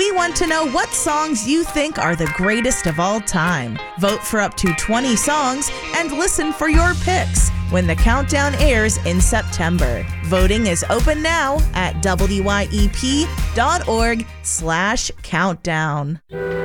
We want to know what songs you think are the greatest of all time. Vote for up to 20 songs and listen for your picks when the countdown airs in September. Voting is open now at wyep.org/countdown.